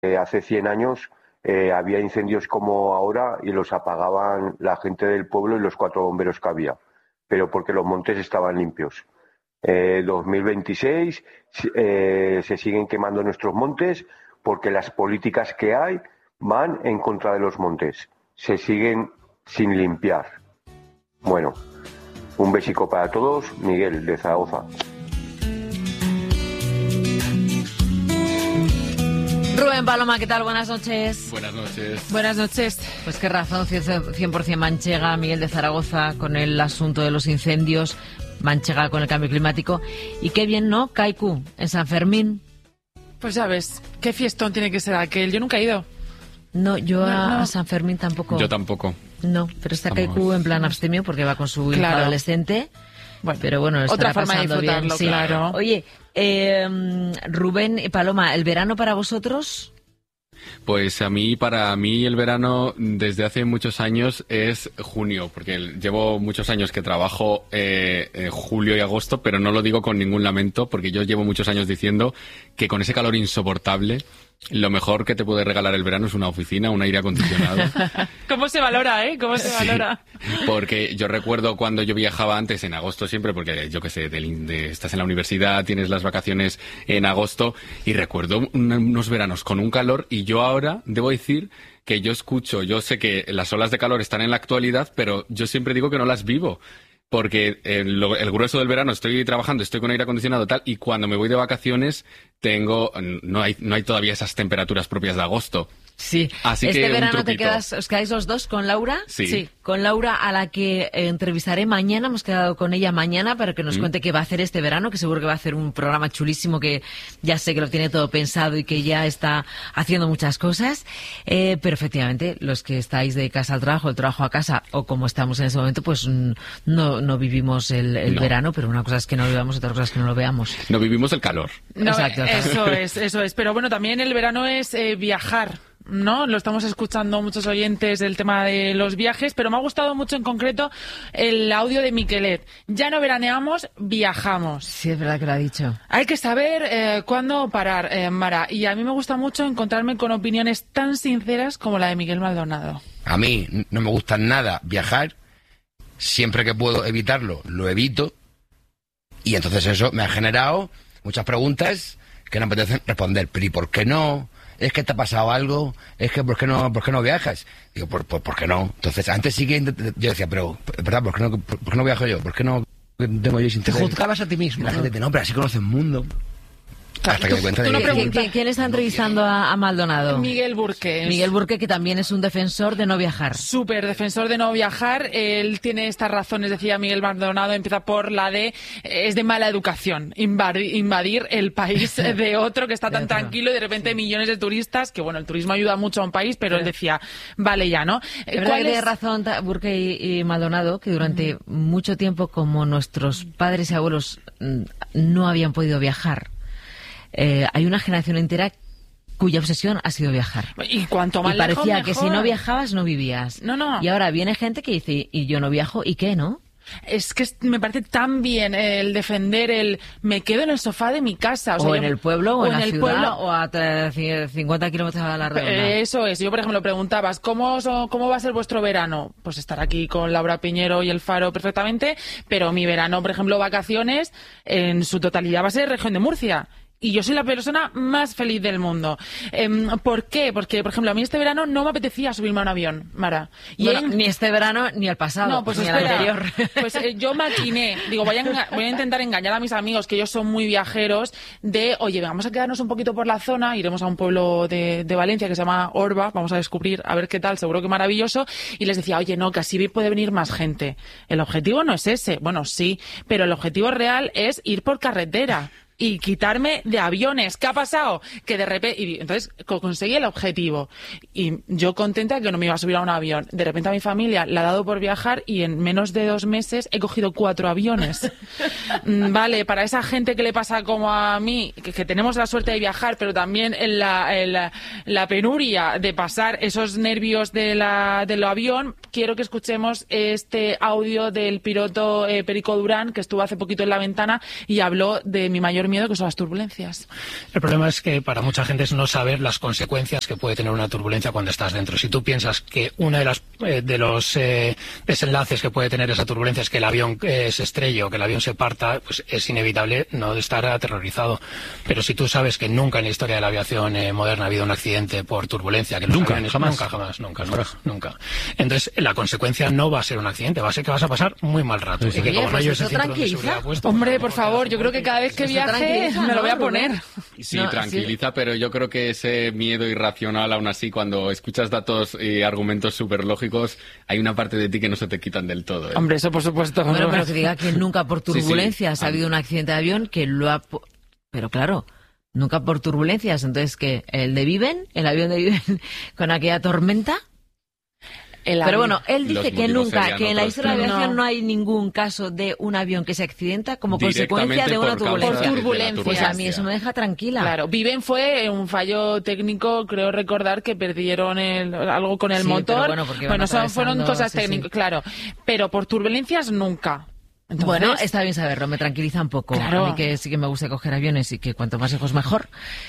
hace 100 años había incendios como ahora y los apagaban la gente del pueblo y los 4 bomberos que había, pero porque los montes estaban limpios. 2026 se siguen quemando nuestros montes porque las políticas que hay van en contra de los montes. Se siguen sin limpiar. Bueno, un besico para todos. Miguel, de Zaragoza. Rubén Paloma, ¿qué tal? Buenas noches. Buenas noches. Buenas noches. Pues qué razón, 100% manchega, Miguel de Zaragoza, con el asunto de los incendios, manchega con el cambio climático. Y qué bien, ¿no? Kaiku, en San Fermín. Pues ya ves, qué fiestón tiene que ser aquel. Yo nunca he ido. No, yo a San Fermín tampoco. Yo tampoco. No, pero está Kaiku en plan abstemio porque va con su hijo adolescente. Bueno, pero bueno, otra forma de disfrutarlo, bien, sí. Claro. Oye, Rubén y Paloma, ¿el verano para vosotros? Pues para mí el verano desde hace muchos años es junio, porque llevo muchos años que trabajo julio y agosto, pero no lo digo con ningún lamento, porque yo llevo muchos años diciendo que con ese calor insoportable, lo mejor que te puede regalar el verano es una oficina, un aire acondicionado. ¿Cómo se valora, ¿Cómo se valora? Porque yo recuerdo cuando yo viajaba antes en agosto siempre, porque yo qué sé, estás en la universidad, tienes las vacaciones en agosto, y recuerdo unos veranos con un calor, y yo ahora debo decir que yo sé que las olas de calor están en la actualidad, pero yo siempre digo que no las vivo. Porque el grueso del verano estoy trabajando, estoy con aire acondicionado tal, y cuando me voy de vacaciones no hay todavía esas temperaturas propias de agosto. Sí. Así este que verano os quedáis los dos con Laura. Sí. Con Laura, a la que entrevistaré mañana. Hemos quedado con ella mañana para que nos cuente qué va a hacer este verano, que seguro que va a hacer un programa chulísimo, que ya sé que lo tiene todo pensado y que ya está haciendo muchas cosas. Pero efectivamente, los que estáis de casa al trabajo, el trabajo a casa, o como estamos en ese momento, pues no vivimos el verano, pero una cosa es que no lo vivamos, otra cosa es que no lo veamos. No vivimos el calor. No, exacto. Eso es. Pero bueno, también el verano es viajar, ¿no? Lo estamos escuchando muchos oyentes del tema de los viajes, pero me ha gustado mucho en concreto el audio de Miquelet. Ya no veraneamos, viajamos. Sí, es verdad que lo ha dicho. Hay que saber cuándo parar, Mara. Y a mí me gusta mucho encontrarme con opiniones tan sinceras como la de Miguel Maldonado. A mí no me gusta nada viajar. Siempre que puedo evitarlo, lo evito. Y entonces eso me ha generado muchas preguntas que no me apetecen responder. Pero ¿y por qué no? ¿Es que te ha pasado algo? ¿Es que por qué no viajas? Digo, ¿por qué no? Entonces, antes sí que yo decía, pero, ¿verdad? ¿Por qué no viajo yo? ¿Por qué no tengo yo ese interés? Te juzgabas a ti mismo. La gente dice, no, pero así conoces el mundo. Hasta que me cuenta de ¿Quién está entrevistando a Maldonado? Miguel Burke. Miguel Burke, que también es un defensor de no viajar. Súper defensor de no viajar. Él tiene estas razones, decía Miguel Maldonado, empieza por la es de mala educación invadir el país de otro que está tan tranquilo, y de repente millones de turistas, que bueno, el turismo ayuda mucho a un país, pero él decía, vale ya, ¿no? ¿Cuál es razón Burke y Maldonado, que durante mucho tiempo, como nuestros padres y abuelos no habían podido viajar, hay una generación entera cuya obsesión ha sido viajar. Y cuanto más y parecía lejos, que si no viajabas, no vivías. No. Y ahora viene gente que dice, y yo no viajo, ¿y qué, no? Es que me parece tan bien el defender me quedo en el sofá de mi casa. O en el pueblo, o en la ciudad, pueblo, o a 50 kilómetros a la redonda. Eso es. Yo, por ejemplo, preguntabas, ¿cómo va a ser vuestro verano? Pues estar aquí con Laura Piñero y El Faro perfectamente, pero mi verano, por ejemplo, vacaciones, en su totalidad va a ser región de Murcia. Y yo soy la persona más feliz del mundo. ¿Por qué? Porque, por ejemplo, a mí este verano no me apetecía subirme a un avión, Mara. Ni este verano ni el pasado, no, pues ni el espera, anterior. Pues yo maquiné, digo, voy a intentar engañar a mis amigos, que ellos son muy viajeros, oye, vamos a quedarnos un poquito por la zona, iremos a un pueblo de Valencia que se llama Orba, vamos a descubrir, a ver qué tal, seguro que maravilloso, y les decía, oye, no, que así puede venir más gente. El objetivo no es ese, bueno, sí, pero el objetivo real es ir por carretera y quitarme de aviones. ¿Qué ha pasado? Que de repente... Y entonces conseguí el objetivo. Y yo contenta que no me iba a subir a un avión. De repente a mi familia la ha dado por viajar y en menos de 2 meses he cogido 4 aviones. Vale, para esa gente que le pasa como a mí, que tenemos la suerte de viajar, pero también en la penuria de pasar esos nervios del avión, quiero que escuchemos este audio del piloto Perico Durán, que estuvo hace poquito en La Ventana y habló de mi mayor miedo, que son las turbulencias. El problema es que para mucha gente es no saber las consecuencias que puede tener una turbulencia cuando estás dentro. Si tú piensas que uno de los desenlaces que puede tener esa turbulencia es que el avión se estrelle o que el avión se parta, pues es inevitable no estar aterrorizado. Pero si tú sabes que nunca en la historia de la aviación moderna ha habido un accidente por turbulencia, que nunca. Entonces, la consecuencia no va a ser un accidente, va a ser que vas a pasar muy mal rato. Sí. Y que Oye, como no pues lleves eso el cinturón de seguridad tranquiliza. puesto, Hombre, pues, por favor, yo creo que cada vez que Eso viaje tranquiliza, me lo voy a ¿no, poner. Rubén? Sí, No, tranquiliza, pero yo creo que ese miedo irracional, aún así, cuando escuchas datos y argumentos súper lógicos, hay una parte de ti que no se te quitan del todo. Hombre, eso por supuesto. Bueno, pero que diga que nunca por turbulencias Sí. ha habido un accidente de avión que lo ha... Pero claro, nunca por turbulencias. Entonces, ¿qué? ¿El avión de Viven con aquella tormenta? Pero bueno, él Los dice que motivos nunca, serían que en la otros, historia de la pero aviación no. no hay ningún caso de un avión que se accidenta como Directamente consecuencia de una por causa turbulencia. de la Turbulencias. Pues a mí eso me deja tranquila. Claro, Viven fue un fallo técnico, creo recordar que perdieron algo con el Sí, motor. pero bueno, porque iban fueron atravesando, cosas sí, técnicas, sí. claro. Pero por turbulencias nunca. Entonces, Bueno, está bien saberlo, me tranquiliza un poco. Claro. A mí que sí que me gusta coger aviones y que cuanto más lejos mejor,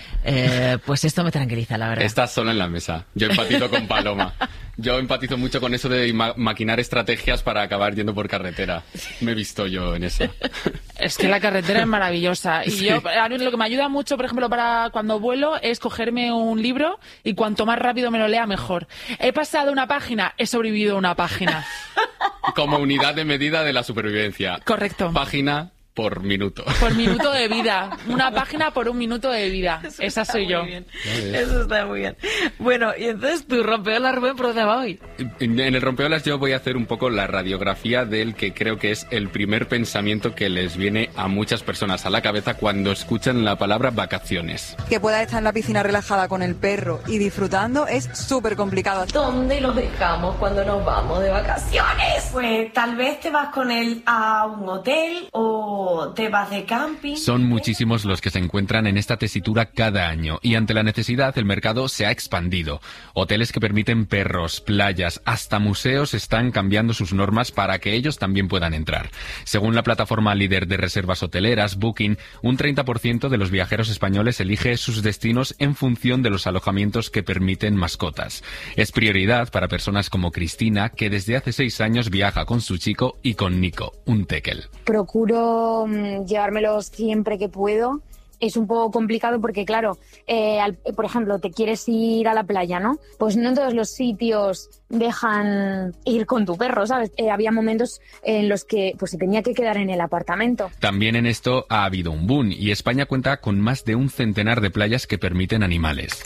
pues esto me tranquiliza, la verdad. Estás sola en la mesa. Yo empatizo con Paloma. Yo empatizo mucho con eso de maquinar estrategias para acabar yendo por carretera. Me he visto yo en eso. es que la carretera es maravillosa. Y Sí. yo, a mí lo que me ayuda mucho, por ejemplo, para cuando vuelo, es cogerme un libro y cuanto más rápido me lo lea, mejor. He pasado una página, he sobrevivido una página. Como unidad de medida de la supervivencia. Correcto. Página por minuto. Por minuto de vida. Una página por un minuto de vida. Esa soy yo. Eso está muy bien. Bueno, y entonces tu rompeolas, Rubén, ¿por dónde va hoy? En el rompeolas yo voy a hacer un poco la radiografía del que creo que es el primer pensamiento que les viene a muchas personas a la cabeza cuando escuchan la palabra vacaciones. Que puedas estar en la piscina relajada con el perro y disfrutando es súper complicado. ¿Dónde los dejamos cuando nos vamos de vacaciones? Pues tal vez te vas con él a un hotel o te vas de camping. Son muchísimos los que se encuentran en esta tesitura cada año y ante la necesidad el mercado se ha expandido. Hoteles que permiten perros, playas, hasta museos están cambiando sus normas para que ellos también puedan entrar. Según la plataforma líder de reservas hoteleras, Booking, un 30% de los viajeros españoles elige sus destinos en función de los alojamientos que permiten mascotas. Es prioridad para personas como Cristina, que desde hace 6 años viaja con su chico y con Nico, un tekel. Procuro llevármelos siempre que puedo. Es un poco complicado porque, claro, por ejemplo, te quieres ir a la playa, ¿no? Pues no en todos los sitios dejan ir con tu perro, ¿sabes? Había momentos en los que pues se tenía que quedar en el apartamento. También en esto ha habido un boom y España cuenta con más de un centenar de playas que permiten animales.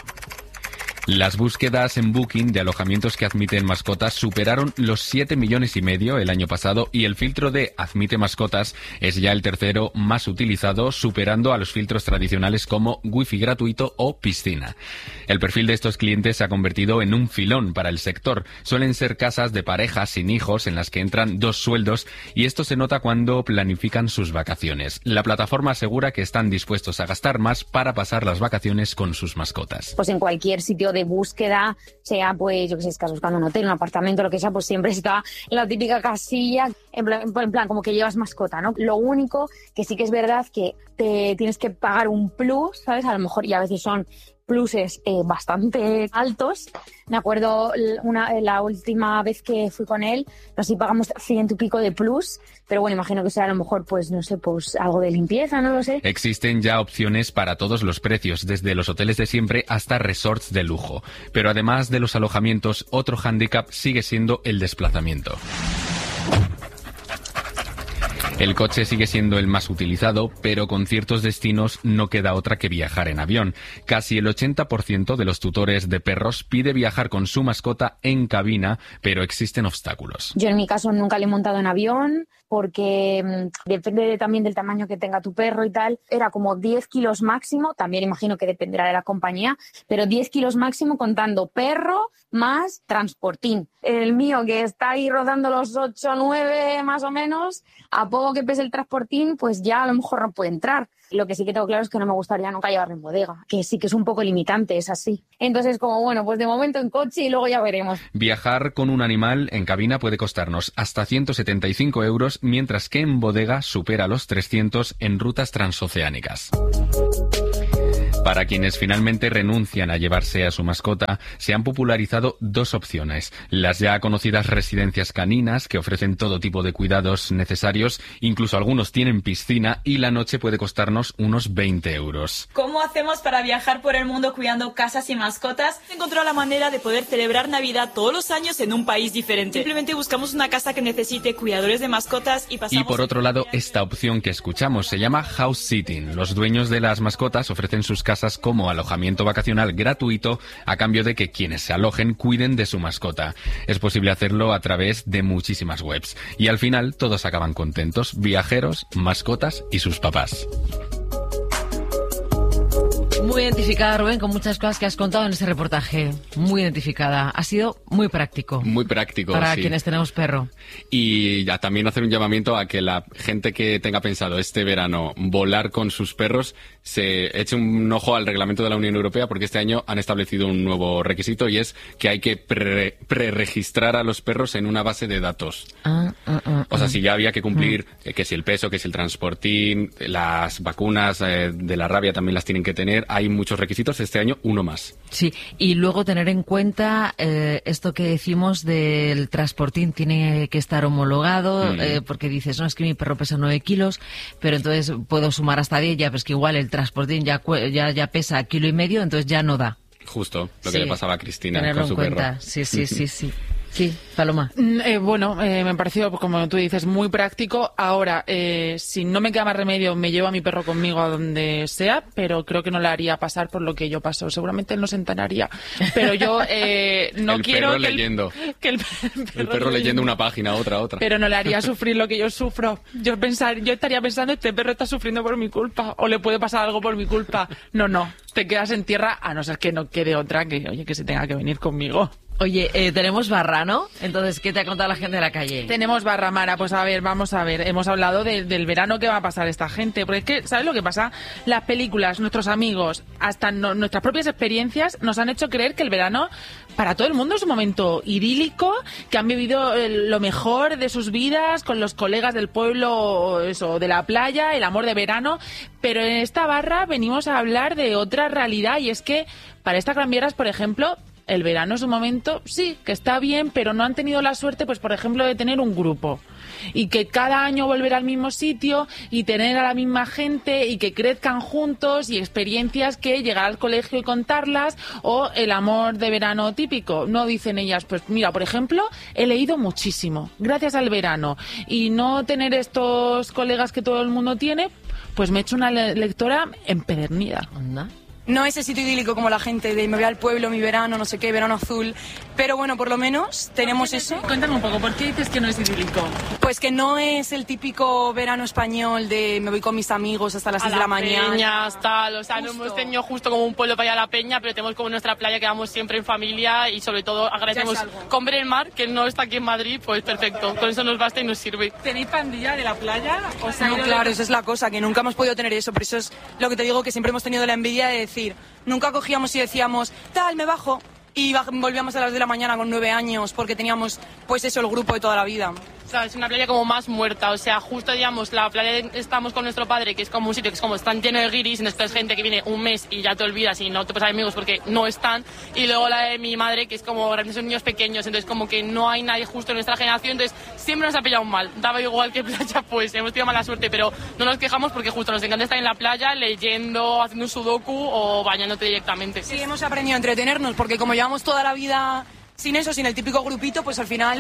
Las búsquedas en Booking de alojamientos que admiten mascotas superaron los 7,5 millones el año pasado y el filtro de Admite Mascotas es ya el tercero más utilizado, superando a los filtros tradicionales como Wi-Fi gratuito o piscina. El perfil de estos clientes se ha convertido en un filón para el sector. Suelen ser casas de parejas sin hijos en las que entran 2 sueldos y esto se nota cuando planifican sus vacaciones. La plataforma asegura que están dispuestos a gastar más para pasar las vacaciones con sus mascotas. Pues en cualquier sitio de búsqueda, sea pues, yo que sé, estás buscando un hotel, un apartamento, lo que sea, pues siempre está la típica casilla, en plan como que llevas mascota, ¿no? Lo único que sí que es verdad que te tienes que pagar un plus, ¿sabes? A lo mejor, y a veces son pluses bastante altos. Me acuerdo la última vez que fui con él, nos sí pagamos 100 y pico de plus, pero bueno, imagino que será a lo mejor, pues no sé, pues algo de limpieza, no lo sé. Existen ya opciones para todos los precios, desde los hoteles de siempre hasta resorts de lujo. Pero además de los alojamientos, otro hándicap sigue siendo el desplazamiento. El coche sigue siendo el más utilizado, pero con ciertos destinos no queda otra que viajar en avión. Casi el 80% de los tutores de perros pide viajar con su mascota en cabina, pero existen obstáculos. Yo en mi caso nunca le he montado en avión porque depende también del tamaño que tenga tu perro y tal. Era como 10 kilos máximo, también imagino que dependerá de la compañía, pero 10 kilos máximo contando perro, más transportín. El mío, que está ahí rodando los 8 o 9 más o menos, a poco que pese el transportín, pues ya a lo mejor no puede entrar. Lo que sí que tengo claro es que no me gustaría nunca llevarlo en bodega, que sí que es un poco limitante, es así. Entonces, como bueno, pues de momento en coche y luego ya veremos. Viajar con un animal en cabina puede costarnos hasta 175 euros, mientras que en bodega supera los 300 en rutas transoceánicas. Para quienes finalmente renuncian a llevarse a su mascota, se han popularizado dos opciones. Las ya conocidas residencias caninas, que ofrecen todo tipo de cuidados necesarios, incluso algunos tienen piscina, y la noche puede costarnos unos 20 euros. ¿Cómo hacemos para viajar por el mundo cuidando casas y mascotas? Encontró la manera de poder celebrar Navidad todos los años en un país diferente. Simplemente buscamos una casa que necesite cuidadores de mascotas y pasamos... Y por otro lado, esta opción que escuchamos se llama house sitting. Los dueños de las mascotas ofrecen sus casas como alojamiento vacacional gratuito a cambio de que quienes se alojen cuiden de su mascota. Es posible hacerlo a través de muchísimas webs. Y al final todos acaban contentos: viajeros, mascotas y sus papás. Muy identificada, Rubén, con muchas cosas que has contado en ese reportaje. Muy identificada. Ha sido muy práctico. Muy práctico, para sí. Quienes tenemos perro. Y ya también hacer un llamamiento a que la gente que tenga pensado este verano volar con sus perros se eche un ojo al reglamento de la Unión Europea, porque este año han establecido un nuevo requisito y es que hay que preregistrar a los perros en una base de datos. O sea, si ya había que cumplir que si el peso, que si el transportín, las vacunas de la rabia también las tienen que tener. Hay muchos requisitos, este año uno más. Sí, y luego tener en cuenta esto que decimos del transportín, tiene que estar homologado, porque dices, no, es que mi perro pesa 9 kilos, pero entonces puedo sumar hasta 10, ya, pues que igual el transportín ya pesa 1,5 kilos, entonces ya no da. Justo, lo que le pasaba a Cristina tenerlo con su en cuenta. perro. Sí. Sí, Paloma. Me pareció, como tú dices, muy práctico. Ahora, si no me queda más remedio, me llevo a mi perro conmigo a donde sea, pero creo que no le haría pasar por lo que yo paso. Seguramente él no se enteraría. Pero yo no el quiero perro leyendo. El perro leyendo una página, otra. Pero no le haría sufrir lo que yo sufro. Yo estaría pensando, este perro está sufriendo por mi culpa, o le puede pasar algo por mi culpa. No, te quedas en tierra, a no ser que no quede otra que se tenga que venir conmigo. Oye, tenemos barra, ¿no? Entonces, ¿qué te ha contado la gente de la calle? Tenemos barra, Mara. Pues a ver, vamos a ver. Hemos hablado del verano que va a pasar esta gente. Porque es que, ¿sabes lo que pasa? Las películas, nuestros amigos, hasta nuestras propias experiencias nos han hecho creer que el verano para todo el mundo es un momento idílico, que han vivido lo mejor de sus vidas con los colegas del pueblo, eso, de la playa, el amor de verano. Pero en esta barra venimos a hablar de otra realidad, y es que para estas granvieras, por ejemplo, el verano es un momento, sí, que está bien, pero no han tenido la suerte, pues por ejemplo, de tener un grupo. Y que cada año volver al mismo sitio y tener a la misma gente y que crezcan juntos, y experiencias que llegar al colegio y contarlas, o el amor de verano típico. No dicen ellas, pues mira, por ejemplo, he leído muchísimo gracias al verano, y no tener estos colegas que todo el mundo tiene, pues me he hecho una lectora empedernida. ¿Anda? No ese sitio idílico como la gente de me voy al pueblo, mi verano, no sé qué, verano azul. Pero bueno, por lo menos tenemos eso. Cuéntame un poco, ¿por qué dices que no es idílico? Pues que no es el típico verano español de me voy con mis amigos hasta las 6 de la mañana. Peñas, tal, o sea, no hemos tenido justo como un pueblo para ir a la peña, pero tenemos como nuestra playa que vamos siempre en familia, y sobre todo agradecemos con ver el mar, que no está aquí en Madrid, pues perfecto, con eso nos basta y nos sirve. ¿Tenéis pandilla de la playa? O sea, no, claro, esa es la cosa, que nunca hemos podido tener eso, por eso es lo que te digo, que siempre hemos tenido la envidia de decir, nunca cogíamos y decíamos, tal, me bajo, y volvíamos a las de la mañana con 9 años, porque teníamos, pues eso, el grupo de toda la vida. O sea, es una playa como más muerta, o sea, justo, digamos, la playa estamos con nuestro padre, que es como un sitio que es como están lleno de guiris, y después gente que viene un mes y ya te olvidas y no te pasas amigos porque no están, y luego la de mi madre, que es como, son niños pequeños, entonces como que no hay nadie justo en nuestra generación, entonces siempre nos ha pillado mal, daba igual que playa, pues hemos tenido mala suerte, pero no nos quejamos porque justo nos encanta estar en la playa leyendo, haciendo un sudoku o bañándote directamente. Sí, hemos aprendido a entretenernos, porque como llevamos toda la vida sin eso, sin el típico grupito, pues al final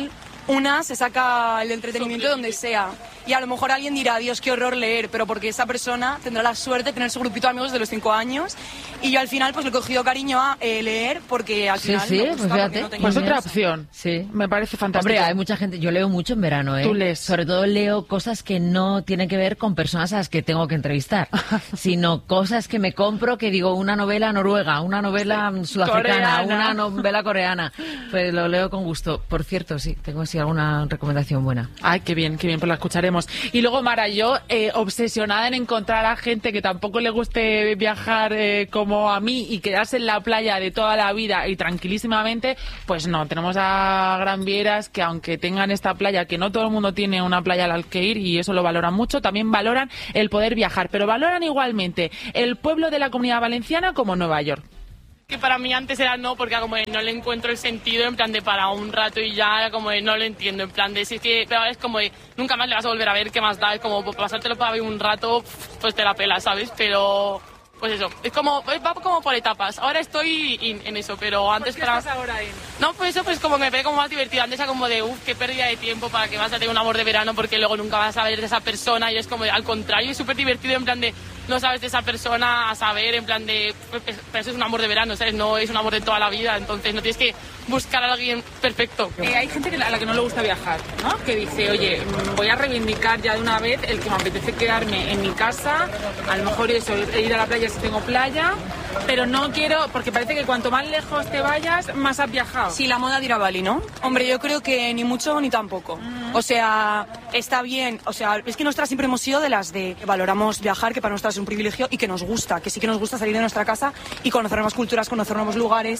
una se saca el entretenimiento donde sea. Y a lo mejor alguien dirá, Dios, qué horror leer, pero porque esa persona tendrá la suerte de tener su grupito de amigos de los 5 años. Y yo al final pues le he cogido cariño a leer porque al final me gusta, pues fíjate. No tenía Pues otra esa. opción. Sí. Me parece fantástico. Hombre, hay mucha gente, yo leo mucho en verano, ¿eh? Tú lees. Sobre todo leo cosas que no tienen que ver con personas a las que tengo que entrevistar, sino cosas que me compro, que digo, una novela noruega, una novela sudafricana, una novela coreana. Pues lo leo con gusto. Por cierto, sí, tengo así alguna recomendación buena. Ay, qué bien, pues la escucharemos. Y luego, Mara, yo obsesionada en encontrar a gente que tampoco le guste viajar como a mí y quedarse en la playa de toda la vida y tranquilísimamente, pues no, tenemos a Gran Vieras que aunque tengan esta playa, que no todo el mundo tiene una playa a la que ir y eso lo valoran mucho, también valoran el poder viajar, pero valoran igualmente el pueblo de la Comunidad Valenciana como Nueva York. Que para mí antes era no, porque como no le encuentro el sentido, en plan de para un rato y ya, como de no lo entiendo, en plan de si es que pero es como de nunca más le vas a volver a ver, qué más da, es como pasártelo para ver un rato, pues te la pela, ¿sabes? Pero pues eso, es como, va como por etapas. Ahora estoy en eso, pero antes ¿Por qué estás ahora en? No, pues eso pues como me parece como más divertido. Antes era como de, qué pérdida de tiempo para que vas a tener un amor de verano porque luego nunca vas a ver de esa persona y es como de, al contrario, es súper divertido en plan de no sabes de esa persona a saber, en plan de, pero eso es un amor de verano, ¿sabes? No es un amor de toda la vida, entonces no tienes que buscar a alguien perfecto. Hay gente a la que no le gusta viajar, ¿no? Que dice, oye, voy a reivindicar ya de una vez el que me apetece quedarme en mi casa, a lo mejor eso, ir a la playa si tengo playa, pero no quiero, porque parece que cuanto más lejos te vayas, más has viajado. Sí, la moda de ir a Bali, ¿no? Hombre, yo creo que ni mucho ni tampoco. O sea, está bien, o sea, es que nosotras siempre hemos sido de las de valoramos viajar, que para nosotras es un privilegio y que nos gusta, que sí que nos gusta salir de nuestra casa y conocer nuevas culturas, conocer nuevos lugares.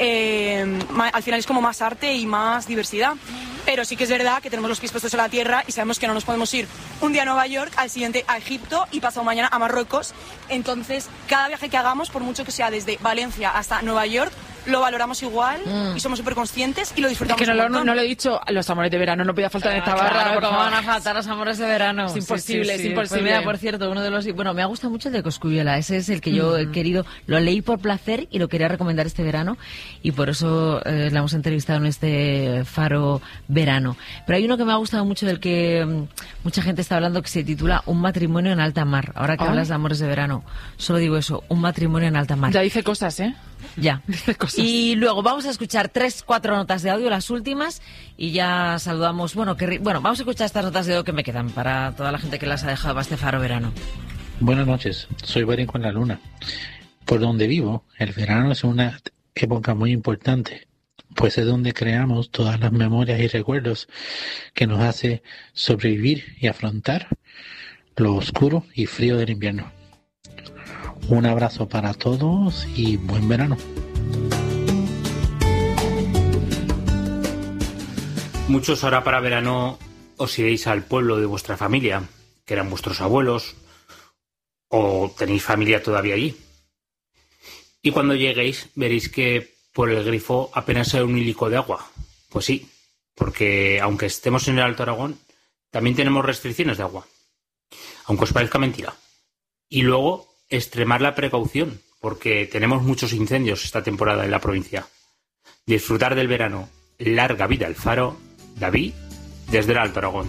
Al final es como más arte y más diversidad. Pero sí que es verdad que tenemos los pies puestos en la tierra y sabemos que no nos podemos ir un día a Nueva York, al siguiente a Egipto y pasado mañana a Marruecos. Entonces, cada viaje que hagamos, por mucho que sea desde Valencia hasta Nueva York, lo valoramos igual y somos súper conscientes y lo disfrutamos. Es que no lo he dicho, los amores de verano no podía faltar en esta barra. Claro, ¿cómo van a faltar los amores de verano? Es imposible, es imposible. Pues mira, por cierto, uno de los... Bueno, me ha gustado mucho el de Cosculluela, ese es el que yo he querido, lo leí por placer y lo quería recomendar este verano y por eso la hemos entrevistado en este Faro Verano. Pero hay uno que me ha gustado mucho del que mucha gente está hablando que se titula Un matrimonio en alta mar. Ahora que hablas de amores de verano, solo digo eso, un matrimonio en alta mar. Ya dice cosas, ¿eh? Ya. Dice cosas. Y luego vamos a escuchar 3-4 notas de audio, las últimas, y ya saludamos. Bueno, vamos a escuchar estas notas de audio que me quedan para toda la gente que las ha dejado para este Faro Verano. Buenas noches, soy Barico en la Luna. Por donde vivo, el verano es una época muy importante, pues es donde creamos todas las memorias y recuerdos que nos hace sobrevivir y afrontar lo oscuro y frío del invierno. Un abrazo para todos y buen verano. Muchos ahora para verano os iréis al pueblo de vuestra familia, que eran vuestros abuelos, o tenéis familia todavía allí. Y cuando lleguéis veréis que por el grifo apenas hay un hilico de agua. Pues sí, porque aunque estemos en el Alto Aragón, también tenemos restricciones de agua. Aunque os parezca mentira. Y luego, extremar la precaución, porque tenemos muchos incendios esta temporada en la provincia. Disfrutar del verano. Larga vida al Faro. David, desde el Alto Aragón.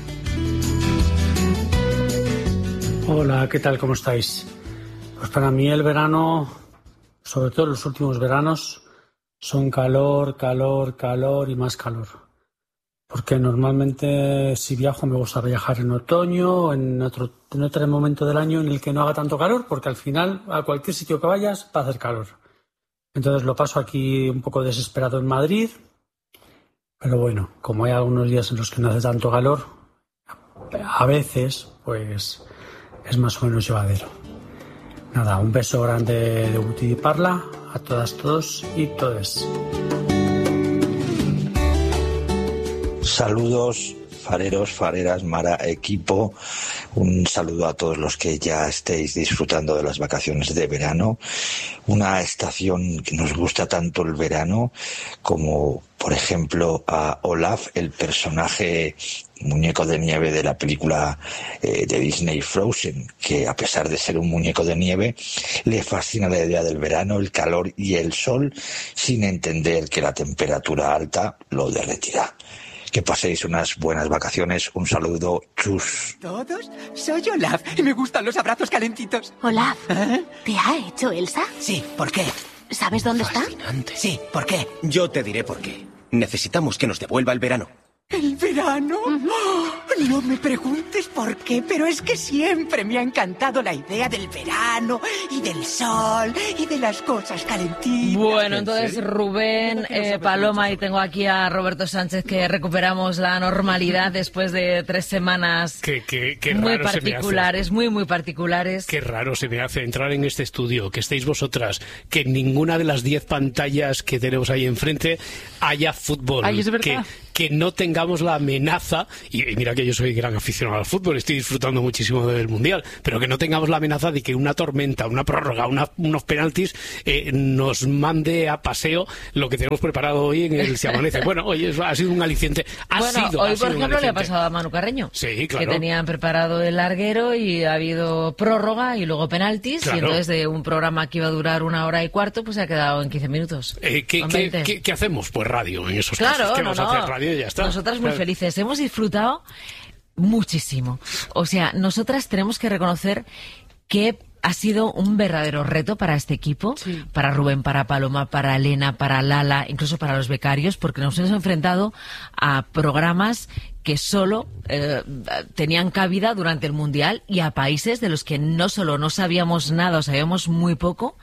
Hola, ¿qué tal? ¿Cómo estáis? Pues para mí el verano, sobre todo los últimos veranos, son calor, calor, calor y más calor. Porque normalmente si viajo me gusta viajar en otoño o en otro momento del año en el que no haga tanto calor, porque al final a cualquier sitio que vayas va a hacer calor. Entonces lo paso aquí un poco desesperado en Madrid, pero bueno, como hay algunos días en los que no hace tanto calor, a veces pues es más o menos llevadero. Nada, un beso grande de Guti y Parla a todas, todos y todes. Saludos, fareros, fareras, Mara, equipo. Un saludo a todos los que ya estéis disfrutando de las vacaciones de verano. Una estación que nos gusta tanto el verano como, por ejemplo, a Olaf, el personaje muñeco de nieve de la película de Disney Frozen, que a pesar de ser un muñeco de nieve, le fascina la idea del verano, el calor y el sol, sin entender que la temperatura alta lo derretirá. Que paséis unas buenas vacaciones. Un saludo, chus. ¿Todos? Soy Olaf y me gustan los abrazos calentitos. Olaf, ¿te ha hecho Elsa? Sí, ¿por qué? ¿Sabes dónde está? Sí, ¿por qué? Yo te diré por qué. Necesitamos que nos devuelva el verano. ¿El verano? No me preguntes por qué, pero es que siempre me ha encantado la idea del verano y del sol y de las cosas calentitas. Bueno, entonces Rubén, Paloma, y tengo aquí a Roberto Sánchez, que recuperamos la normalidad después de 3 semanas Qué muy raro particulares, se me hace. muy particulares. Qué raro se me hace entrar en este estudio, que estéis vosotras, que en ninguna de las 10 pantallas que tenemos ahí enfrente haya fútbol. Ay, es verdad. Que no tengamos la amenaza, y mira que yo soy gran aficionado al fútbol, estoy disfrutando muchísimo del Mundial, pero que no tengamos la amenaza de que una tormenta, una prórroga, unos penaltis nos mande a paseo lo que tenemos preparado hoy en el Se Amanece. Bueno, hoy ha sido un aliciente. Hoy, por ejemplo, le ha pasado a Manu Carreño. Sí, claro. Que tenían preparado el larguero y ha habido prórroga y luego penaltis, claro. Y entonces de un programa que iba a durar 1 hora y cuarto, pues se ha quedado en 15 minutos. ¿Qué hacemos? Pues radio en esos casos. ¿Qué vamos a hacer? Radio y ya está. Nosotras muy felices. Hemos disfrutado muchísimo. O sea, nosotras tenemos que reconocer que ha sido un verdadero reto para este equipo, para Rubén, para Paloma, para Elena, para Lala, incluso para los becarios, porque nos hemos enfrentado a programas que solo tenían cabida durante el Mundial y a países de los que no solo no sabíamos nada o sabíamos muy poco,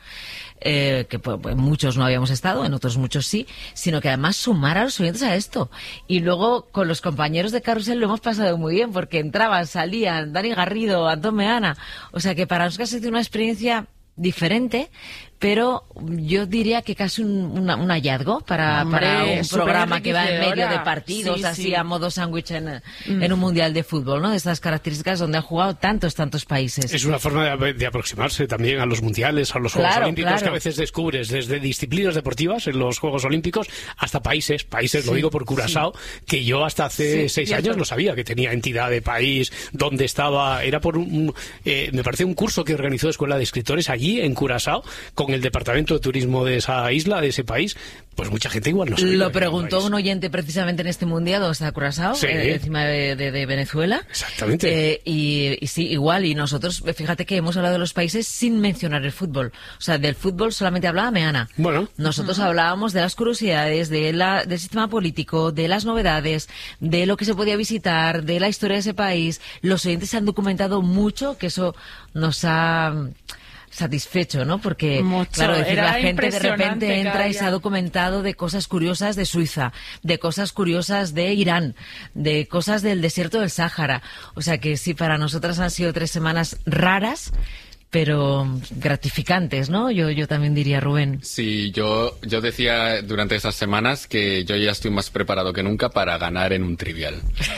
que pues, muchos no habíamos estado, en otros muchos sí, sino que además sumar a los oyentes a esto. Y luego con los compañeros de Carrusel lo hemos pasado muy bien, porque entraban, salían, Dani Garrido, Antón Meana, o sea que para nosotros ha sido una experiencia diferente, pero yo diría que casi un hallazgo para un programa que va en medio de partidos, así a modo sándwich en un mundial de fútbol, ¿no? De estas características donde han jugado tantos países. Es una forma de aproximarse también a los mundiales, a los Juegos Olímpicos, que a veces descubres desde disciplinas deportivas en los Juegos Olímpicos hasta países, lo digo por Curazao, que yo hasta hace 6 años no sabía que tenía entidad de país, dónde estaba, era por me parece un curso que organizó Escuela de Escritores allí en Curazao, con el departamento de turismo de esa isla, de ese país, pues mucha gente igual no sabía. Lo preguntó un oyente precisamente en este mundial, donde está Curazao, encima de Venezuela. Exactamente. Y sí, igual, y nosotros, fíjate que hemos hablado de los países sin mencionar el fútbol. O sea, del fútbol solamente hablaba Meana. Bueno. Nosotros hablábamos de las curiosidades, del sistema político, de las novedades, de lo que se podía visitar, de la historia de ese país. Los oyentes se han documentado mucho, que eso nos ha satisfecho, ¿no? Porque, claro, la gente de repente entra y se ha documentado de cosas curiosas de Suiza, de cosas curiosas de Irán, de cosas del desierto del Sáhara. O sea que sí, para nosotras han sido 3 semanas raras, pero gratificantes, ¿no? Yo también diría, Rubén. Sí, yo decía durante esas semanas que yo ya estoy más preparado que nunca para ganar en un trivial.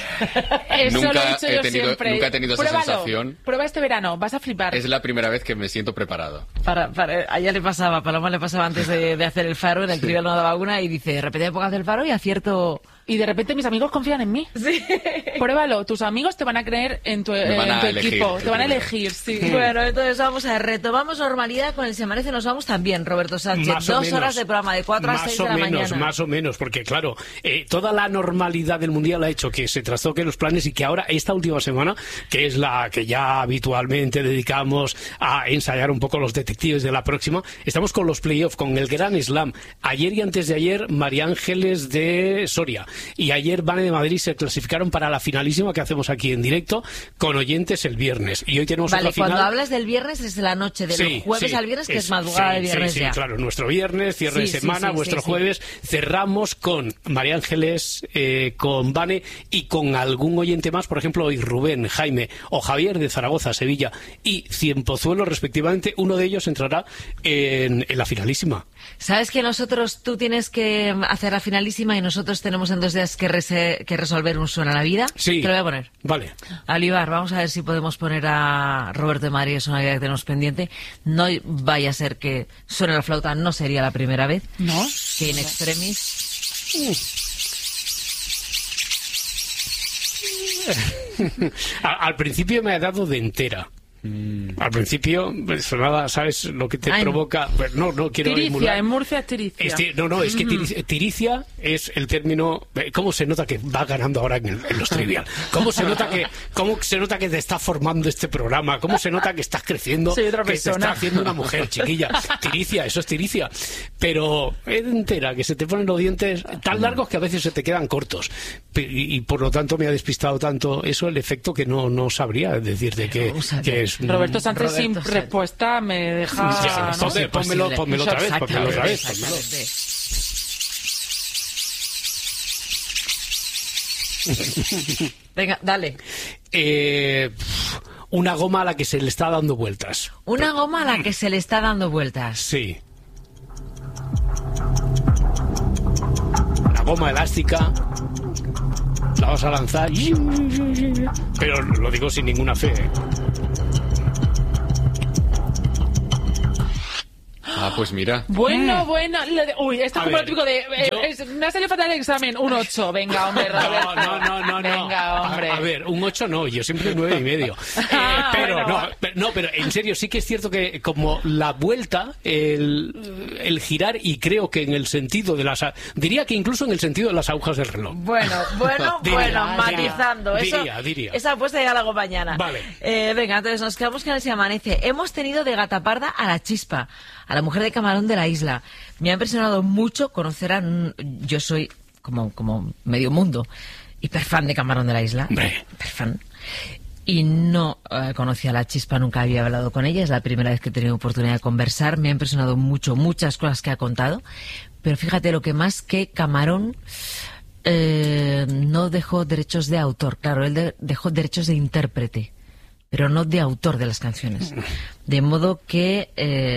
Eso lo he dicho yo siempre. Nunca he tenido esa sensación. Prueba este verano, vas a flipar. Es la primera vez que me siento preparado. A ella le pasaba, a Paloma le pasaba antes de hacer el faro, en el trivial no daba una, y dice, de repente me pongo a hacer el faro y acierto. Y de repente mis amigos confían en mí. Sí. Pruébalo, tus amigos te van a creer en tu equipo, te van a elegir, sí. Bueno, entonces vamos a retomamos normalidad con el Se Amanece, nos vamos también, Roberto Sánchez. 2 horas de programa, de 4 a 6 de la mañana. Más o menos, porque claro, toda la normalidad del Mundial ha hecho que se trastoquen los planes y que ahora, esta última semana, que es la que ya habitualmente dedicamos a ensayar un poco los detectives de la próxima, estamos con los playoffs, con el Gran Slam. Ayer y antes de ayer, María Ángeles de Soria y ayer Vane de Madrid se clasificaron para la finalísima que hacemos aquí en directo con oyentes el viernes. Y hoy tenemos otra final. Cuando hablas del viernes es la noche, del jueves al viernes, que es madrugada de viernes ya. Claro, nuestro viernes, cierre de semana, vuestro jueves. Cerramos con María Ángeles, con Vane y con algún oyente más, por ejemplo, hoy Rubén, Jaime o Javier de Zaragoza, Sevilla y Cienpozuelo, respectivamente. Uno de ellos entrará en la finalísima. ¿Sabes que tú tienes que hacer la finalísima y nosotros tenemos en 2 días que resolver un Suena la Vida? Sí. Te lo voy a poner. Vale. Alibar, vamos a ver si podemos poner a Roberto de Madrid, es una idea que tenemos pendiente. No vaya a ser que suene la flauta, no sería la primera vez. ¿No? Que in extremis... Al principio me ha dado de entera. Al principio sonaba, ¿sabes lo que te provoca? Pues no quiero Tiricia, emular. en Murcia tiricia. Es que tiricia es el término. ¿Cómo se nota que va ganando ahora en los trivial? ¿Cómo se nota que te está formando este programa? ¿Cómo se nota que estás creciendo? Soy otra que persona. te está haciendo una mujer, chiquilla. Tiricia, eso es tiricia. Pero es entera, que se te ponen los dientes tan largos que a veces se te quedan cortos. Y por lo tanto me ha despistado tanto eso, el efecto, que no sabría decirte que es. Roberto Sánchez sin respuesta me deja. Pónmelo otra vez. Venga, dale. Una goma a la que se le está dando vueltas. Una goma a la que se le está dando vueltas. Sí. Una goma elástica. La vas a lanzar. Pero lo digo sin ninguna fe, ¿eh? Pues mira. Bueno. Uy, esto es como lo típico de. Me ha salido fatal el examen. Un 8. Venga, hombre, Roberto. No. Venga, hombre. A ver, un 8 no, yo siempre 9,5. Pero bueno. Pero en serio, sí que es cierto que como la vuelta, el girar, y creo que en el sentido de las. Diría que incluso en el sentido de las agujas del reloj. Bueno, matizando. Diría. Esa apuesta ya la hago mañana. Vale. Venga, entonces nos quedamos con el Se Amanece. Hemos tenido de gata parda a la Chispa, a la mujer de Camarón de la isla. Me ha impresionado mucho conocer a... Yo soy como medio mundo hiperfan de Camarón de la isla. Hiperfan. Y no conocía a la Chispa, nunca había hablado con ella. Es la primera vez que he tenido oportunidad de conversar. Me ha impresionado mucho, muchas cosas que ha contado. Pero fíjate, lo que más que Camarón... no dejó derechos de autor. Claro, él dejó derechos de intérprete, pero no de autor de las canciones. De modo que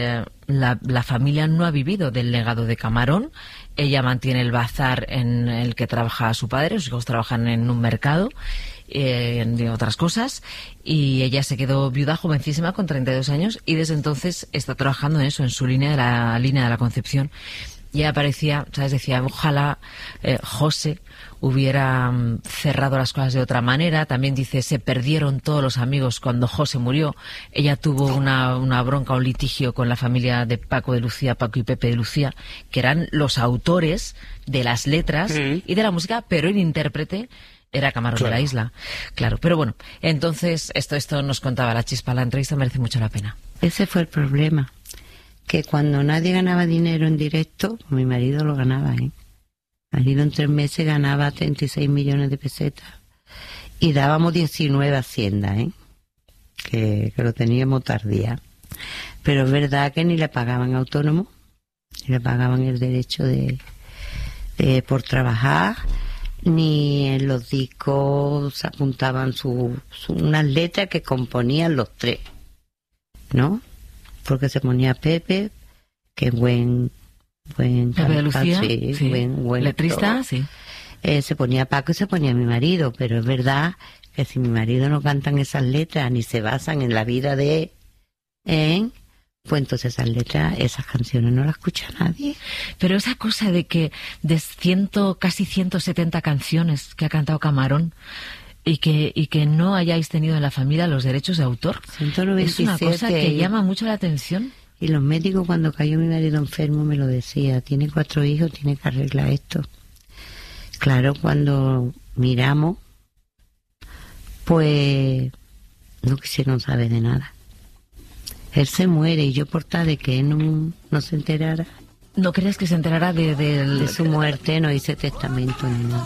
la familia no ha vivido del legado de Camarón. Ella mantiene el bazar en el que trabaja su padre, sus hijos trabajan en un mercado, de otras cosas, y ella se quedó viuda jovencísima con 32 años y desde entonces está trabajando en eso, en su línea de la Concepción. Y ella parecía, ¿sabes? Decía, ojalá José hubiera cerrado las cosas de otra manera. También dice, se perdieron todos los amigos cuando José murió. Ella tuvo una bronca, un litigio con la familia de Paco y Pepe de Lucía, que eran los autores de las letras y de la música, pero el intérprete era Camarón de la isla. Claro, pero bueno, entonces esto nos contaba la Chispa. La entrevista merece mucho la pena. Ese fue el problema. Que cuando nadie ganaba dinero en directo, mi marido lo ganaba, ¿eh? Mi marido en 3 meses ganaba 36 millones de pesetas. Y dábamos 19 a Hacienda, ¿eh? Que lo teníamos tardía. Pero es verdad que ni le pagaban autónomo, ni le pagaban el derecho de por trabajar, ni en los discos se apuntaban unas letras que componían los 3, ¿no? Porque se ponía Pepe, que buen Pepe de Lucía, sí. Buen letrista, todo. sí. Se ponía Paco y se ponía mi marido, pero es verdad que si mi marido no cantan esas letras ni se basan en la vida de él, pues entonces esas letras, esas canciones no las escucha nadie. Pero esa cosa de que de casi 170 canciones que ha cantado Camarón, y que no hayáis tenido en la familia los derechos de autor, 197, es una cosa que llama mucho la atención. Y los médicos, cuando cayó mi marido enfermo, me lo decía, tiene 4 hijos, tiene que arreglar esto. Claro, cuando miramos, pues no quisieron saber de nada. Él se muere y yo por tal de que él no se enterara. ¿No querías que se enterara de su muerte? No hice testamento ni nada.